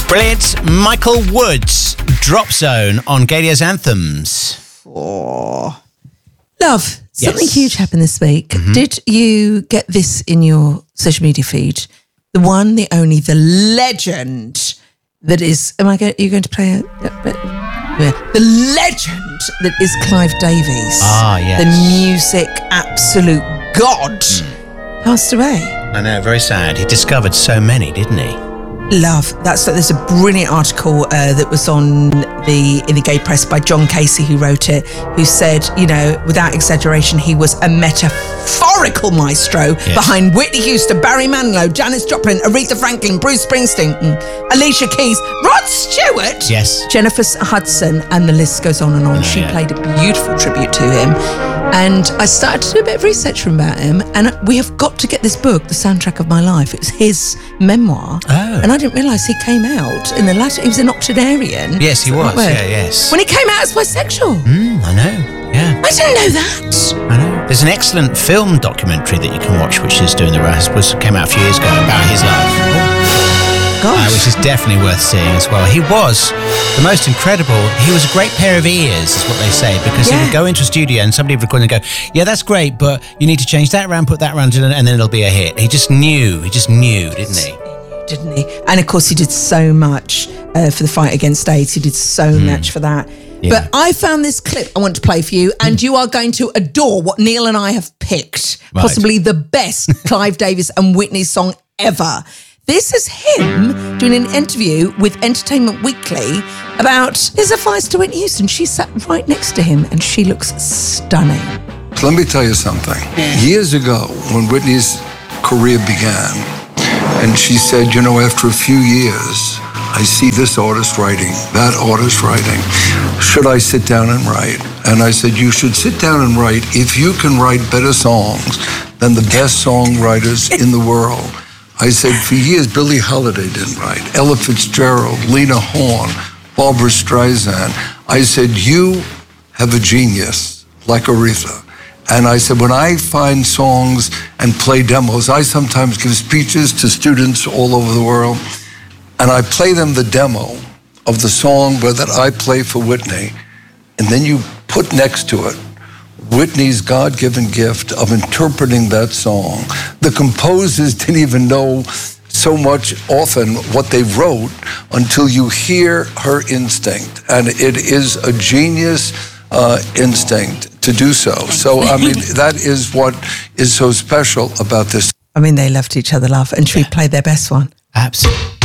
Brilliant. Michael Woods, Drop Zone on Gaydia's Anthems. Oh. Love, something Yes. huge happened this week. Mm-hmm. Did you get this in your social media feed? The one, the only, the legend that is... You're going to play it? Yeah. The legend that is Clive Davies. Ah, yes. The music absolute god. Passed away. I know, very sad. He discovered so many, didn't he? Love. There's a brilliant article that was in the gay press by John Casey, who wrote it, who said, without exaggeration, he was a metaphorical maestro behind Whitney Houston, Barry Manilow, Janis Joplin, Aretha Franklin, Bruce Springsteen, Alicia Keys, Rod Stewart, Jennifer Hudson, and the list goes on and on. She played a beautiful tribute to him. And I started to do a bit of research about him, and we have got to get this book, The Soundtrack of My Life. It was his memoir. Oh. And I didn't realise he came out in the latter. He was an octogenarian. Yes, he was. Yes. When he came out as bisexual. I know. Yeah. I didn't know that. I know. There's an excellent film documentary that you can watch, which is doing the rest. Came out a few years ago about his life. Gosh. Which is definitely worth seeing as well. He was the most incredible. He was a great pair of ears, is what they say, because he would go into a studio and somebody would record and go, yeah, that's great, but you need to change that around, put that around, and then it'll be a hit. He just knew, didn't he? Didn't he? And of course, he did so much for the fight against AIDS. He did so much for that. Yeah. But I found this clip I want to play for you, and you are going to adore what Neil and I have picked. Right. Possibly the best Clive Davis and Whitney song ever. This is him doing an interview with Entertainment Weekly about his advice to Whitney Houston. She sat right next to him and she looks stunning. Let me tell you something. Years ago, when Whitney's career began, and she said, after a few years, I see this artist writing, that artist writing. Should I sit down and write? And I said, you should sit down and write if you can write better songs than the best songwriters in the world. I said, for years, Billie Holiday didn't write. Ella Fitzgerald, Lena Horne, Barbra Streisand. I said, you have a genius like Aretha. And I said, when I find songs and play demos, I sometimes give speeches to students all over the world, and I play them the demo of the song that I play for Whitney, and then you put next to it Whitney's God-given gift of interpreting that song. The composers didn't even know so much often what they wrote until you hear her instinct. And it is a genius instinct to do so. So, that is what is so special about this. They loved each other, love. And should we play their best one? Absolutely.